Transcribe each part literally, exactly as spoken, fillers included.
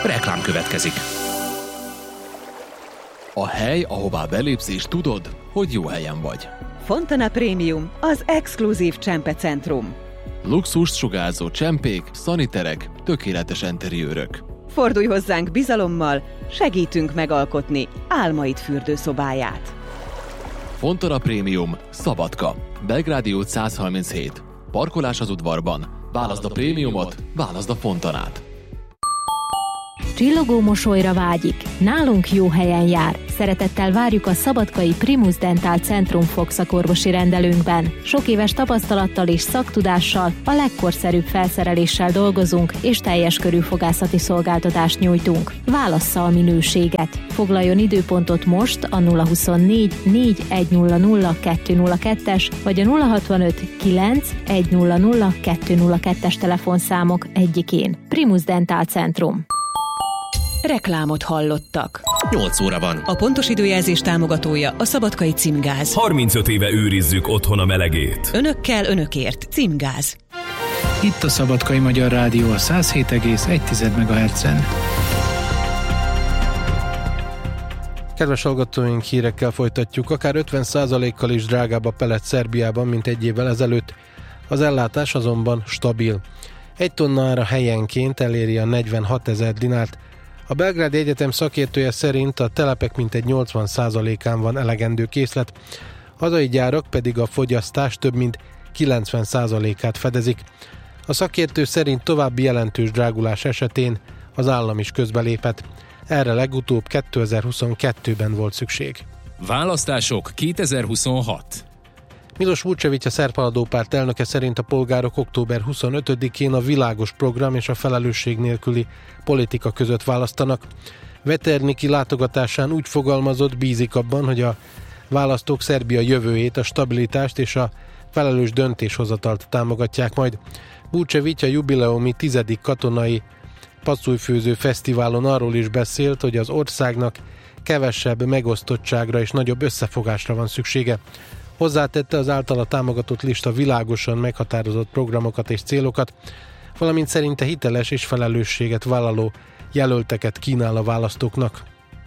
Reklám következik. A hely, ahová belépsz és tudod, hogy jó helyen vagy. Fontana Premium, az exkluzív csempecentrum. Luxust sugárzó csempék, szaniterek, tökéletes enteriőrök. Fordulj hozzánk bizalommal, segítünk megalkotni álmaid fürdőszobáját. Fontana Premium, Szabadka, Belgrádi út száz harminchét. Parkolás az udvarban. Válaszd a prémiumot, válaszd a Fontanát. Csillogó mosolyra vágyik. Nálunk jó helyen jár. Szeretettel várjuk a szabadkai Primus Dental Centrum fogszakorvosi rendelőnkben. Sok éves tapasztalattal és szaktudással, a legkorszerűbb felszereléssel dolgozunk, és teljes körű fogászati szolgáltatást nyújtunk. Válassza a minőséget. Foglaljon időpontot most a nulla huszonnégy négy egy nulla nulla kettő nulla kettes vagy a nulla hatvanöt kilenc egy nulla nulla kettő nulla kettes telefonszámok egyikén. Primus Dental Centrum. Reklámot hallottak. nyolc óra van. A pontos időjelzés támogatója a Szabadkai Címgáz. harmincöt éve őrizzük otthon a melegét. Önökkel, önökért. Címgáz. Itt a Szabadkai Magyar Rádió a száz hét egész egy megahertzen. Kedves hallgatóink, hírekkel folytatjuk. Akár ötven százalékkal is drágább a pellet Szerbiában, mint egy évvel ezelőtt. Az ellátás azonban stabil. Egy tonna ára helyenként eléri a negyvenhatezer dinárt. A Belgrádi Egyetem szakértője szerint a telepek mintegy nyolcvan százalékán van elegendő készlet, hazai gyárak pedig a fogyasztás több mint kilencven százalékát fedezik. A szakértő szerint további jelentős drágulás esetén az állam is közbelépett. Erre legutóbb kétezer-huszonkettőben volt szükség. Választások kétezer-huszonhat. Miloš Vučević, a Szerb-haladó párt elnöke szerint a polgárok október huszonötödikén a világos program és a felelősség nélküli politika között választanak. Veterniki látogatásán úgy fogalmazott, bízik abban, hogy a választók Szerbia jövőjét, a stabilitást és a felelős döntéshozatalt támogatják majd. Vučević a jubileumi tizedik katonai passzújfőző fesztiválon arról is beszélt, hogy az országnak kevesebb megosztottságra és nagyobb összefogásra van szüksége. Hozzátette, az általa támogatott lista világosan meghatározott programokat és célokat, valamint szerinte hiteles és felelősséget vállaló jelölteket kínál a választóknak.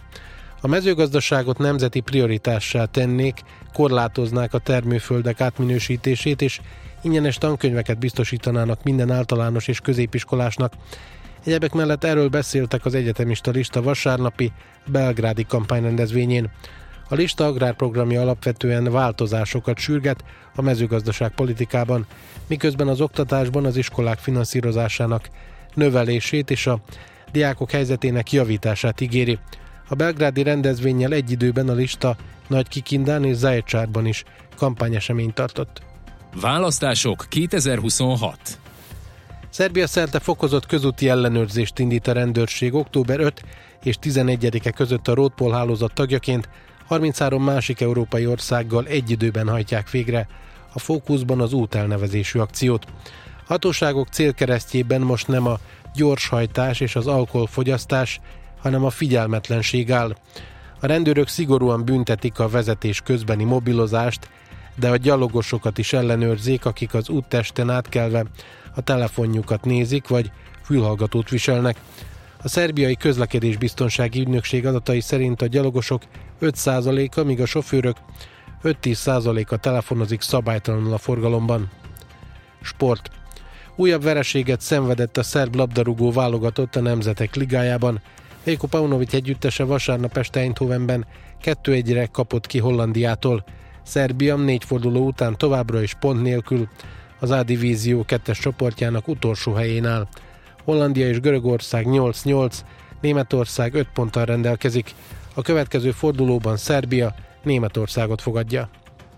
A mezőgazdaságot nemzeti prioritássá tennék, korlátoznák a termőföldek átminősítését, és ingyenes tankönyveket biztosítanának minden általános és középiskolásnak. Egyebek mellett erről beszéltek az egyetemista lista vasárnapi belgrádi kampányrendezvényén. A lista agrárprogramja alapvetően változásokat sürget a mezőgazdaság politikában, miközben az oktatásban az iskolák finanszírozásának növelését és a diákok helyzetének javítását ígéri. A belgrádi rendezvénnyel egy időben a lista Nagykikindán és Zaječárban is kampányeseményt tartott. Választások kétezer-huszonhat. Szerbia szerte fokozott közúti ellenőrzést indít a rendőrség október ötödike és tizenegyedike között a Roadpol hálózat tagjaként, harminchárom másik európai országgal egy időben hajtják végre a fókuszban az útelnevezésű akciót. Hatóságok célkeresztjében most nem a gyorshajtás és az alkoholfogyasztás, hanem a figyelmetlenség áll. A rendőrök szigorúan büntetik a vezetés közbeni mobilozást, de a gyalogosokat is ellenőrzik, akik az úttesten átkelve a telefonjukat nézik, vagy fülhallgatót viselnek. A szerbiai közlekedésbiztonsági ügynökség adatai szerint a gyalogosok öt százaléka, míg a sofőrök öt-tíz százaléka telefonozik szabálytalanul a forgalomban. Sport. Újabb vereséget szenvedett a szerb labdarúgó válogatott a Nemzetek Ligájában. Veljko Paunovic együttese vasárnap este Eindhovenben kettő egyre kapott ki Hollandiától. Szerbia négy forduló után továbbra is pont nélkül az A-divízió kettes csoportjának utolsó helyén áll. Hollandia és Görögország nyolc-nyolc, Németország öt ponttal rendelkezik. A következő fordulóban Szerbia Németországot fogadja.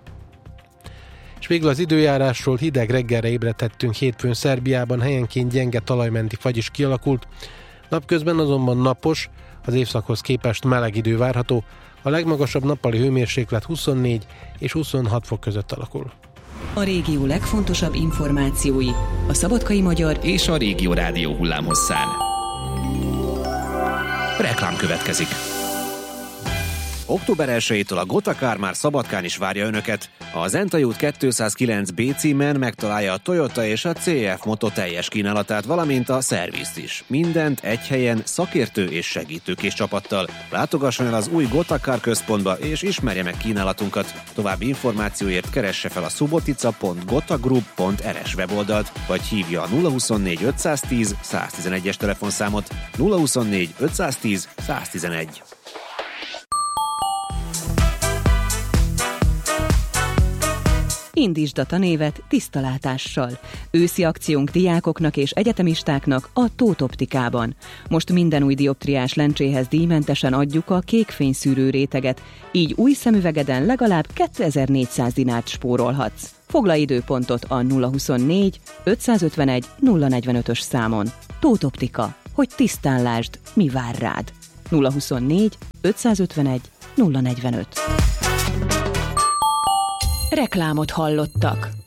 És végül az időjárásról: hideg reggelre ébredhettünk hétfőn Szerbiában, helyenként gyenge talajmenti fagy is kialakult. Napközben azonban napos, az évszakhoz képest meleg idő várható, a legmagasabb nappali hőmérséklet huszonnégy és huszonhat fok között alakul. A régió legfontosabb információi a Szabadkai Magyar és a Régió Rádió hullámhosszán. Reklám következik. október elsejétől a Gotakár már Szabadkán is várja Önöket. A Zentai út kétszázkilenc bé címen megtalálja a Toyota és a cé ef Moto teljes kínálatát, valamint a szervizt is. Mindent egy helyen, szakértő és segítőkés csapattal. Látogasson el az új Gotakar központba és ismerje meg kínálatunkat. További információért keresse fel a subotica pont gotagroup pont er es weboldalt, vagy hívja a nulla huszonnégy ötszáztíz száztizenegyes telefonszámot. nulla huszonnégy ötszáztíz száztizenegy. Indítsd a tanévet tiszta látással. Őszi akciónk diákoknak és egyetemistáknak a Tóth Optikában. Most minden új dioptriás lencséhez díjmentesen adjuk a kékfényszűrő réteget, így új szemüvegeden legalább kétezer-négyszáz dinárt spórolhatsz. Foglalj időpontot a nulla huszonnégy ötszázötvenegy nulla negyvenötös számon. Tóth Optika, hogy tisztán lásd, mi vár rád. nulla huszonnégy ötszázötvenegy nulla negyvenöt. Reklámot hallottak.